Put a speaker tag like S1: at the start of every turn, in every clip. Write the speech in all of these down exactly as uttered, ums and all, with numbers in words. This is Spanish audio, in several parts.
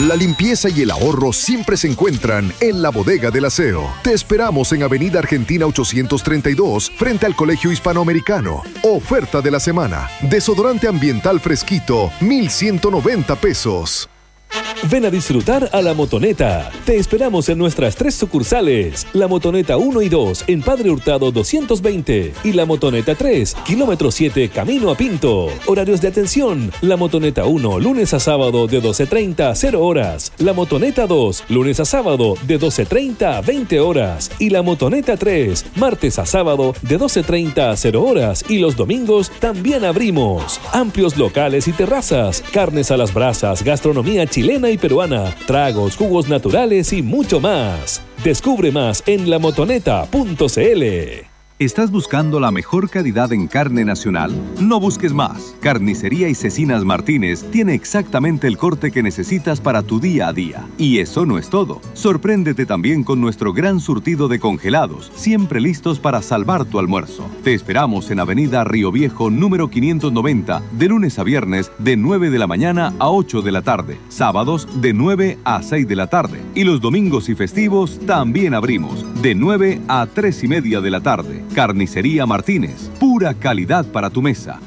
S1: La limpieza y el ahorro siempre se encuentran en la Bodega del Aseo. Te esperamos en Avenida Argentina ochocientos treinta y dos, frente al Colegio Hispanoamericano. Oferta de la semana. Desodorante ambiental fresquito, mil ciento noventa pesos.
S2: Ven a disfrutar a La Motoneta. Te esperamos en nuestras tres sucursales. La Motoneta uno y dos en Padre Hurtado doscientos veinte y La Motoneta tres, kilómetro siete, camino a Pinto. Horarios de atención. La Motoneta uno, lunes a sábado de doce treinta a cero horas. La Motoneta dos, lunes a sábado de doce treinta a veinte horas. Y La Motoneta tres, martes a sábado de doce treinta a cero horas. Y los domingos también abrimos. Amplios locales y terrazas. Carnes a las brasas, gastronomía chilena y peruana, tragos, jugos naturales y mucho más. Descubre más en la motoneta punto c l.
S3: ¿Estás buscando la mejor calidad en carne nacional? No busques más. Carnicería y Cecinas Martínez tiene exactamente el corte que necesitas para tu día a día. Y eso no es todo. Sorpréndete también con nuestro gran surtido de congelados, siempre listos para salvar tu almuerzo. Te esperamos en Avenida Río Viejo, número quinientos noventa, de lunes a viernes, de nueve de la mañana a ocho de la tarde. Sábados, de nueve a seis de la tarde. Y los domingos y festivos también abrimos, de nueve a tres y media de la tarde. Carnicería Martínez, pura calidad para tu mesa.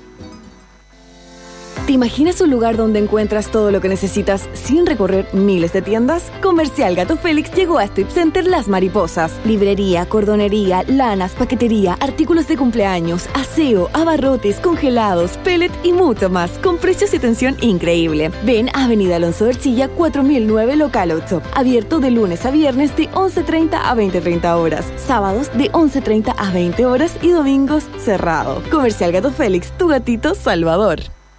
S4: ¿Te imaginas un lugar donde encuentras todo lo que necesitas sin recorrer miles de tiendas? Comercial Gato Félix llegó a Strip Center Las Mariposas. Librería, cordonería, lanas, paquetería, artículos de cumpleaños, aseo, abarrotes, congelados, pellet y mucho más, con precios y atención increíble. Ven a Avenida Alonso Ercilla cuatro mil nueve, local ocho. Abierto de lunes a viernes de once treinta a veinte treinta horas. Sábados de once treinta a veinte horas y domingos cerrado. Comercial Gato Félix, tu gatito salvador.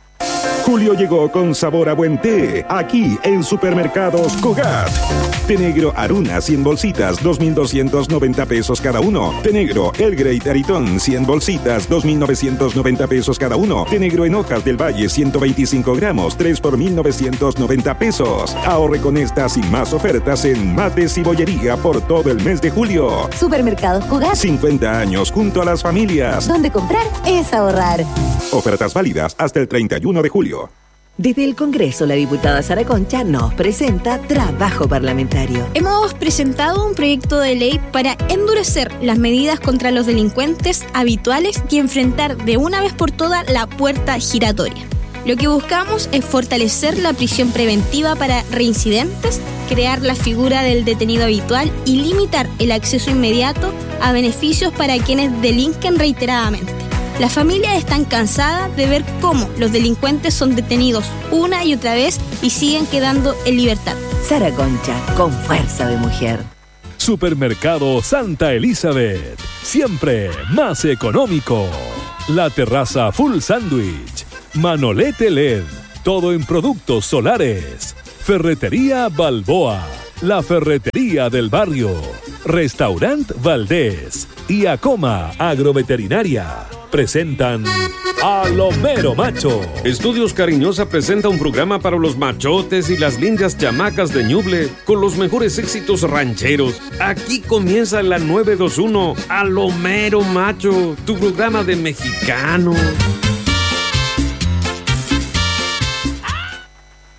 S5: Julio llegó con sabor a buen té, aquí en Supermercados Cogat. Té negro Aruna, cien bolsitas, dos mil doscientos noventa pesos cada uno. Té negro El Grey Taritón, cien bolsitas, dos mil novecientos noventa pesos cada uno. Té negro en hojas del Valle, ciento veinticinco gramos, tres por mil novecientos noventa pesos. Ahorre con estas y más ofertas en mates y bollería por todo el mes de julio.
S6: Supermercados Cogat.
S5: cincuenta años junto a las familias.
S6: Donde comprar es ahorrar.
S5: Ofertas válidas hasta el treinta y uno de julio.
S7: Desde el Congreso, la diputada Sara Concha nos presenta Trabajo Parlamentario.
S8: Hemos presentado un proyecto de ley para endurecer las medidas contra los delincuentes habituales y enfrentar de una vez por todas la puerta giratoria. Lo que buscamos es fortalecer la prisión preventiva para reincidentes, crear la figura del detenido habitual y limitar el acceso inmediato a beneficios para quienes delinquen reiteradamente. Las familias están cansadas de ver cómo los delincuentes son detenidos una y otra vez y siguen quedando en libertad.
S7: Sara Concha, con fuerza de mujer.
S2: Supermercado Santa Elizabeth, siempre más económico. La terraza Full Sandwich, Manolete L E D, todo en productos solares. Ferretería Balboa, la ferretería del barrio. Restaurant Valdés y Acoma Agroveterinaria presentan A lo Mero Macho.
S9: Estudios Cariñosa presenta un programa para los machotes y las lindas chamacas de Ñuble con los mejores éxitos rancheros. Aquí comienza la nueve dos uno A lo Mero Macho, tu programa de mexicano.